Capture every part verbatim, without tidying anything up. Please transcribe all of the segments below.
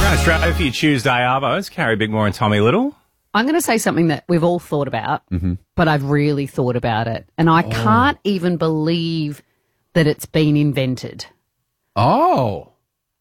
Around Australia for your Tuesday Arvos, Carrie Bickmore and Tommy Little. I'm going to say something that we've all thought about, Mm-hmm. but I've really thought about it. And I Oh. can't even believe that it's been invented. Oh.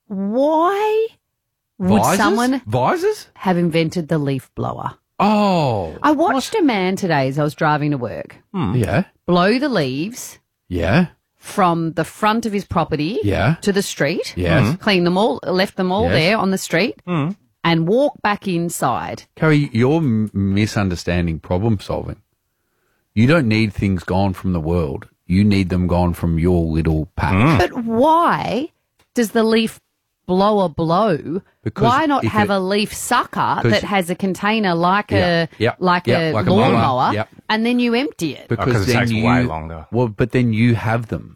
Why would Visors? someone Visors? have invented the leaf blower? Oh. I watched a man today as I was driving to work Yeah. blow the leaves Yeah. from the front of his property Yeah. to the street, Yes. clean them all, left them all Yes. there on the street, and walk back inside. Carrie, you're m- misunderstanding problem solving. You don't need things gone from the world. You need them gone from your little patch. But why does the leaf blower blow? Because why not if have it- a leaf sucker 'Cause- that has a container like Yeah, a yeah, like yeah, a like a mower, lawnmower, yep. and then you empty it? Because Oh, 'cause it then takes you, way longer. Well, but then you have them.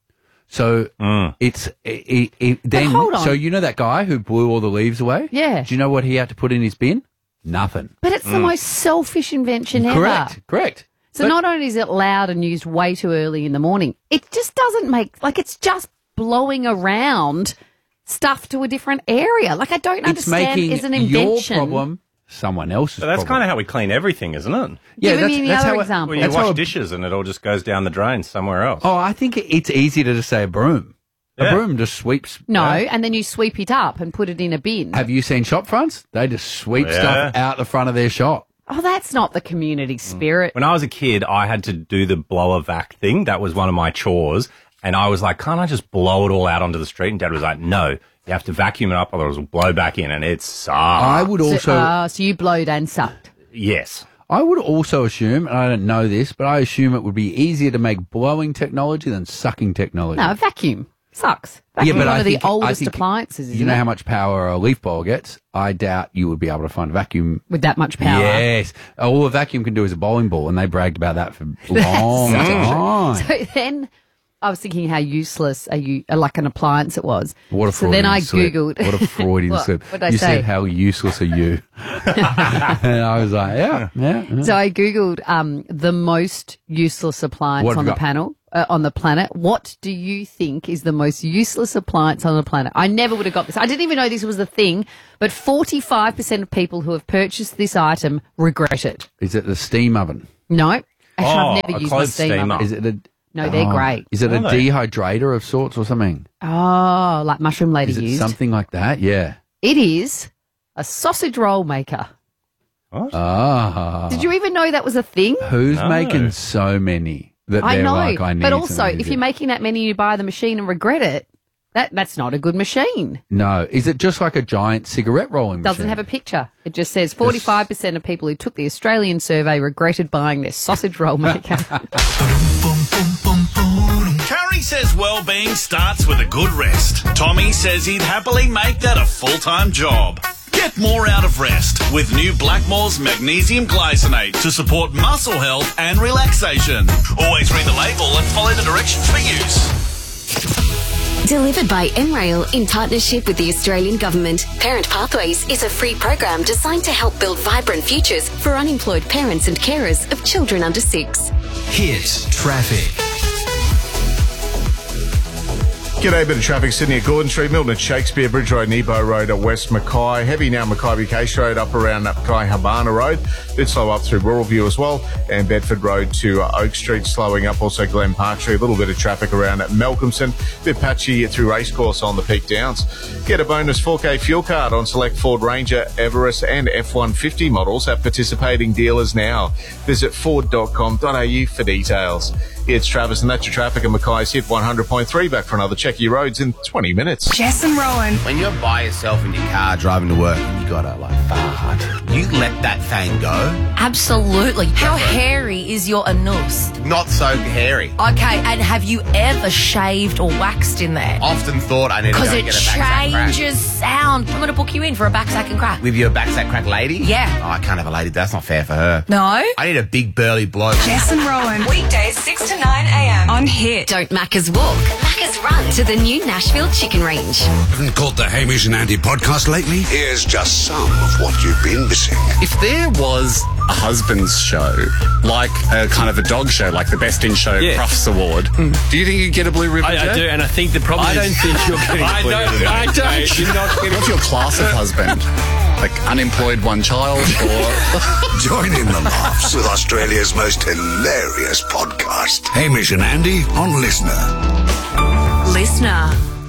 So it's it, it, then. hold on. So you know that guy who blew all the leaves away? Yeah. Do you know what he had to put in his bin? Nothing. But it's the most selfish invention ever. Correct. Correct. So But- not only is it loud and used way too early in the morning, it just doesn't make like it's just blowing around stuff to a different area. Like I don't it's understand. making Is an your invention? problem someone else's So that's problem. kind of how we clean everything, isn't it? yeah, Give that's, me the that's other how it- example. When you that's how wash a- dishes and it all just goes down the drain somewhere else. Oh, I think it's easier to just say a broom. A Yeah. broom just sweeps. No, uh, and then you sweep it up and put it in a bin. Have you seen shop fronts? They just sweep Yeah. stuff out the front of their shop. Oh, that's not the community spirit. When I was a kid, I had to do the blower vac thing. That was one of my chores. And I was like, can't I just blow it all out onto the street? And Dad was like, no, you have to vacuum it up or it'll blow back in. And it sucks. I would So, also, uh, so you blowed and sucked. Yes. I would also assume, and I don't know this, but I assume it would be easier to make blowing technology than sucking technology. No, a vacuum sucks. Vacuum is one I of the think- I oldest think appliances. You isn't know it? how much power a leaf blower gets? I doubt you would be able to find a vacuum. With that much power. Yes. All a vacuum can do is a bowling ball, and they bragged about that for a long time. So then I was thinking how useless a u- uh, like an appliance it was. What a so then Freudian I slip. googled. What a Freudian What- slip. what did I you say? said, how useless are you? And I was like, yeah, yeah. yeah. So I googled um, the most useless appliance What have on you the got? panel uh, on the planet. What do you think is the most useless appliance on the planet? I never would have got this. I didn't even know this was a thing. But forty-five percent of people who have purchased this item regret it. Is it the steam oven? No, actually, Oh, I've a never used my clothes steam steamer. oven. Is it a? No, they're oh, great. Is it a Are they? dehydrator of sorts or something? Oh, like Mushroom Lady Is it used. something like that? Yeah. It is a sausage roll maker. Ah. Did you even know that was a thing? Who's No. making so many that I they're know, like, I need but also something to if do? you're making that many, you buy the machine and regret it. That that's not a good machine. No. Is it just like a giant cigarette rolling machine? Doesn't have a picture. It just says forty-five percent of people who took the Australian survey regretted buying their sausage roll maker. Carrie says well-being starts with a good rest. Tommy says he'd happily make that a full-time job. Get more out of rest with new Blackmore's Magnesium Glycinate to support muscle health and relaxation. Always read the label and follow the directions for use. Delivered by M Rail in partnership with the Australian Government. Parent Pathways is a free program designed to help build vibrant futures for unemployed parents and carers of children under six. Hit traffic. G'day, bit of traffic Sydney at Gordon Street, Milton at Shakespeare, Bridge Road, Nebo Road at West Mackay. Heavy now Mackay Case Road up around Mackay Habana Road. Bit slow up through Rural View as well. And Bedford Road to uh, Oak Street slowing up. Also Glen Park Street. A little bit of traffic around at Malcolmson. Bit patchy through Racecourse on the peak downs. Get a bonus four K fuel card on select Ford Ranger, Everest and F one fifty models at participating dealers now. Visit ford dot com dot a u for details. It's Travis and that's your traffic at Mackay's Hit one hundred point three. Back for another Check Your Roads in twenty minutes. Jess and Rowan. When you're by yourself in your car driving to work and you gotta like fart, you let that thing go. Absolutely. How hairy is your anus? Not so hairy. Okay, and have you ever shaved or waxed in there? Often thought I need to go Because and it get a backsack crack. changes sound. I'm going to book you in for a backsack and crack. With your backsack crack lady? Yeah. Oh, I can't have a lady. That's not fair for her. No? I need a big burly bloke. Jess and Rowan. Weekdays six to to nine a.m. on Hit. Don't Macca's walk, Macca's run to the new Nashville Chicken Range. Haven't caught the Hamish and Andy podcast lately? Here's just some of what you've been missing. If there was a husband's show, like a kind of a dog show, like the Best in Show Yeah. Crufts Award, do you think you'd get a Blue Ribbon? I, I Jet? do, and I think the problem I is... don't think you're getting a I Blue don't, Ribbon, I mate. don't. You're not getting... What's your class of husband? Like unemployed one child or... Join in the laughs with Australia's most hilarious podcast. Hamish and Andy on Listener. Listener.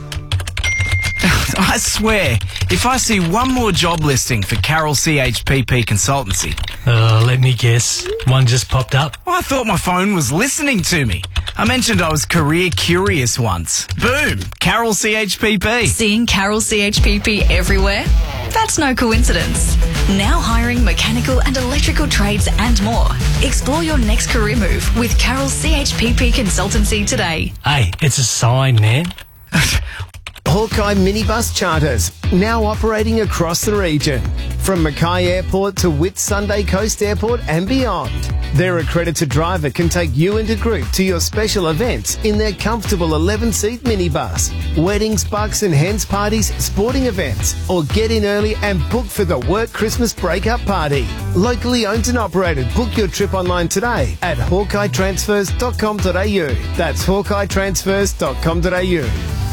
I swear, if I see one more job listing for Carroll C H P P Consultancy... Uh, let me guess. One just popped up. I thought my phone was listening to me. I mentioned I was career curious once. Boom! Carroll C H P P. Seeing Carroll C H P P everywhere? That's no coincidence. Now hiring mechanical and electrical trades and more. Explore your next career move with Carroll C H P P Consultancy today. Hey, it's a sign, man. Hawkeye minibus charters, now operating across the region. From Mackay Airport to Whitsunday Coast Airport and beyond. Their accredited driver can take you and a group to your special events in their comfortable eleven-seat minibus. Weddings, bucks and hens parties, sporting events. Or get in early and book for the work Christmas breakup party. Locally owned and operated. Book your trip online today at hawkeye transfers dot com dot a u. That's hawkeye transfers dot com dot a u.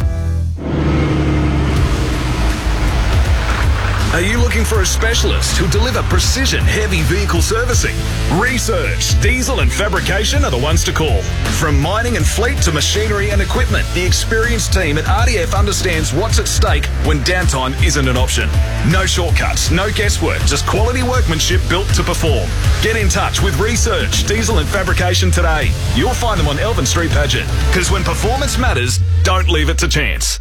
Are you looking for a specialist who'll deliver precision heavy vehicle servicing? Research, Diesel and Fabrication are the ones to call. From mining and fleet to machinery and equipment, the experienced team at R D F understands what's at stake when downtime isn't an option. No shortcuts, no guesswork, just quality workmanship built to perform. Get in touch with Research, Diesel and Fabrication today. You'll find them on Elvin Street, Paget. Because when performance matters, don't leave it to chance.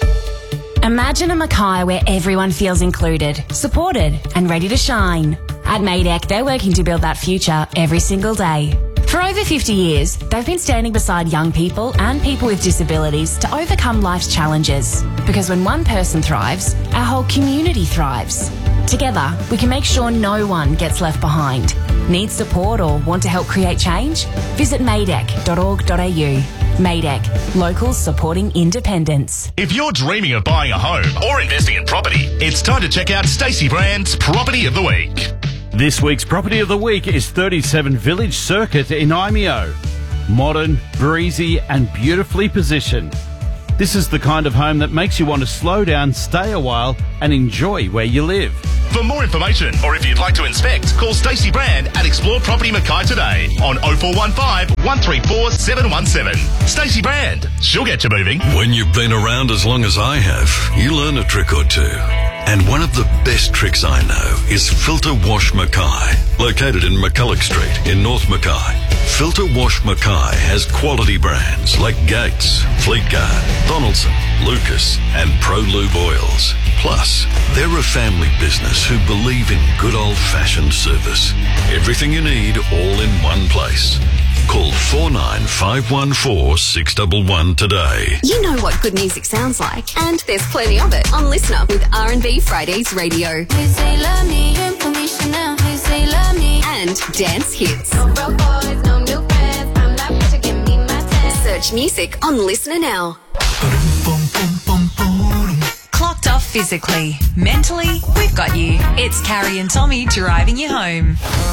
Imagine a Mackay where everyone feels included, supported and ready to shine. At Maydec, they're working to build that future every single day. For over fifty years, they've been standing beside young people and people with disabilities to overcome life's challenges. Because when one person thrives, our whole community thrives. Together, we can make sure no one gets left behind. Need support or want to help create change? Visit maydec dot org dot a u. Maydec, locals supporting independence. If you're dreaming of buying a home or investing in property, it's time to check out Stacey Brand's Property of the Week. This week's Property of the Week is thirty-seven Village Circuit in Imeo. Modern, breezy and beautifully positioned. This is the kind of home that makes you want to slow down, stay a while and enjoy where you live. For more information, or if you'd like to inspect, call Stacey Brand at Explore Property Mackay today on oh four one five, one three four, seven one seven. Stacey Brand, she'll get you moving. When you've been around as long as I have, you learn a trick or two. And one of the best tricks I know is Filter Wash Mackay, located in McCulloch Street in North Mackay. Filter Wash Mackay has quality brands like Gates, Fleetguard, Donaldson, Lucas and Pro Lube Oils. Plus, they're a family business who believe in good old-fashioned service. Everything you need all in one place. Call four nine five one four, six one one today. You know what good music sounds like, and there's plenty of it on Listener with R and B Fridays Radio. They say love me, information now. They say love me. And dance hits. No broke boys, no new friends. I'm not to give me my ten. Search music on Listener now. Clocked off physically. Mentally, we've got you. It's Carrie and Tommy driving you home.